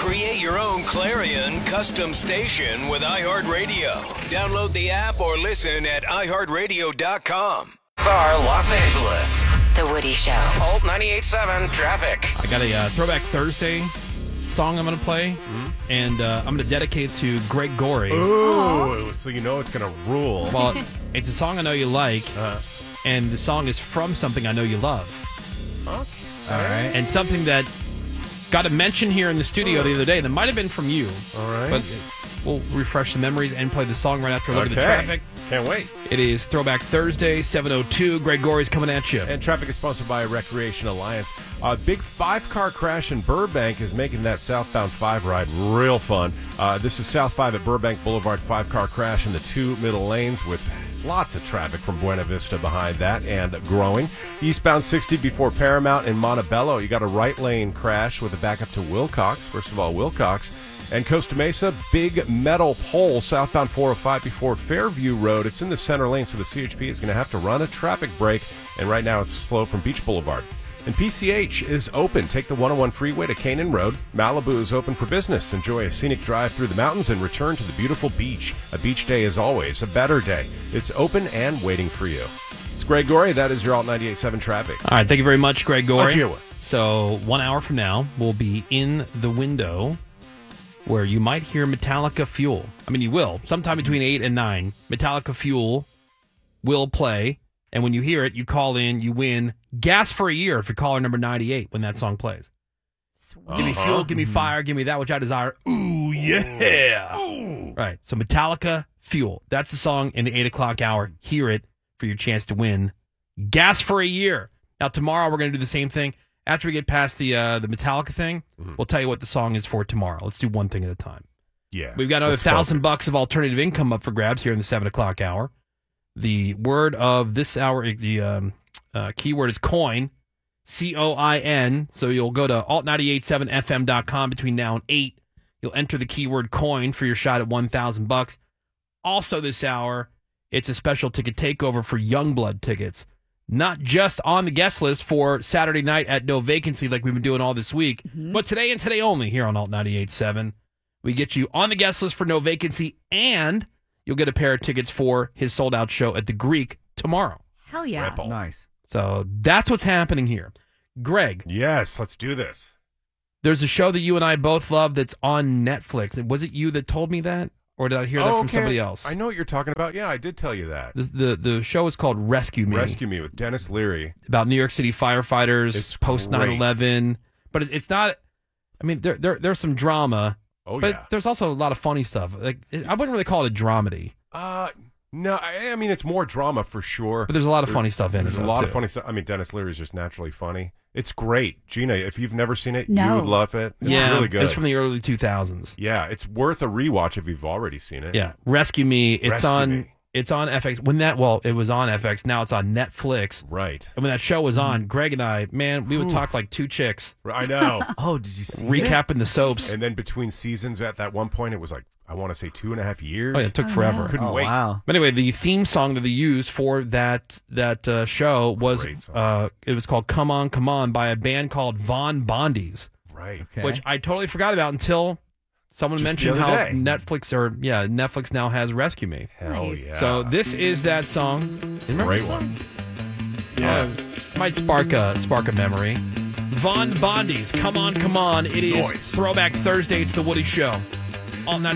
Create your own Clarion custom station with iHeartRadio. Download the app or listen at iHeartRadio.com. Los Angeles. The Woody Show. Alt 98.7 traffic. I got a Throwback Thursday song I'm going to play, and I'm going to dedicate it to Greg Gorey. Ooh, so you know it's going to rule. Well, it's a song I know you like, and the song is from something I know you love. Okay. All right. And something that got a mention here in the studio the other day that might have been from you. All right. But we'll refresh the memories and play the song right after a look at the traffic. Can't wait. It is Throwback Thursday, 7:02. Greg Gorey's coming at you. And traffic is sponsored by Recreation Alliance. A big 5-car crash in Burbank is making that southbound 5 ride real fun. This is South 5 at Burbank Boulevard. 5-car crash in the 2 middle lanes with lots of traffic from Buena Vista behind that and growing. Eastbound 60 before Paramount in Montebello. You got a right lane crash with a backup to Wilcox. First of all, Wilcox. And Costa Mesa, big metal pole southbound 405 before Fairview Road. It's in the center lane, so the CHP is going to have to run a traffic break. And right now it's slow from Beach Boulevard. And PCH is open. Take the 101 freeway to Canaan Road. Malibu is open for business. Enjoy a scenic drive through the mountains and return to the beautiful beach. A beach day is always a better day. It's open and waiting for you. It's Greg Gorey. That is your Alt 98.7 traffic. All right, thank you very much, Greg Gorey. Achiewa. So 1 hour from now, we'll be in the window where you might hear Metallica Fuel. I mean, you will. Sometime between 8 and 9, Metallica Fuel will play. And when you hear it, you call in, you win gas for a year if you're caller number 98 when that song plays. Give me fuel, give me fire, give me that which I desire. Ooh, yeah. Ooh. Right. So Metallica Fuel. That's the song in the 8 o'clock hour. Hear it for your chance to win gas for a year. Now, tomorrow we're going to do the same thing. After we get past the Metallica thing, we'll tell you what the song is for tomorrow. Let's do one thing at a time. Yeah. We've got another $1,000 of alternative income up for grabs here in the 7 o'clock hour. The word of this hour, the keyword is coin, COIN. So you'll go to alt987fm.com between now and 8. You'll enter the keyword coin for your shot at $1,000. Also this hour, it's a special ticket takeover for Youngblood tickets. Not just on the guest list for Saturday night at No Vacancy like we've been doing all this week, but today and today only here on Alt 98.7. We get you on the guest list for No Vacancy, and you'll get a pair of tickets for his sold-out show at the Greek tomorrow. Hell yeah. Ripple. Nice. So that's what's happening here. Greg. Yes, let's do this. There's a show that you and I both love that's on Netflix. Was it you that told me that? Or did I hear that from somebody else? I know what you're talking about. Yeah, I did tell you that. The show is called Rescue Me. Rescue Me with Dennis Leary. About New York City firefighters It's post great. 9/11. But it's not, I mean, there's some drama. Oh, but yeah. there's also a lot of funny stuff. Like I wouldn't really call it a dramedy. No, I mean, it's more drama for sure. But there's a lot of funny stuff in it. There's a lot of funny stuff. I mean, Dennis Leary is just naturally funny. It's great. Gina, if you've never seen it, you would love it. It's really good. It's from the early 2000s. Yeah, it's worth a rewatch if you've already seen it. Yeah, Rescue Me. It's Rescue on. Me. It's on FX. It was on FX. Now it's on Netflix. Right. And when that show was on, Greg and I, man, we would talk like two chicks. I know. Oh, did you see recapping the soaps? And then between seasons, at that one point, it was like, I want to say 2.5 years. Oh, yeah, it took forever. Yeah. Couldn't wait. Wow. But anyway, the theme song that they used for that show was Great song. it was called "Come On, Come On" by a band called Von Bondies, Right. Okay. which I totally forgot about until someone Just mentioned the other how day. Netflix now has Rescue Me. Hell Nice. yeah. So this is that song. You remember Great this song? one. Yeah. Might spark a memory. Von Bondies, come on, come on! It is Noise. Throwback Thursday. It's the Woody Show. All 98.